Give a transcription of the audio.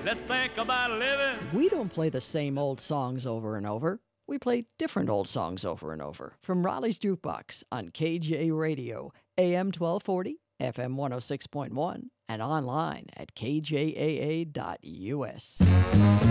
Let's think about living. We don't play the same old songs over and over. We play different old songs over and over. From Raleigh's Jukebox on KJ Radio, AM 1240, FM 106.1, and online at kjaa.us.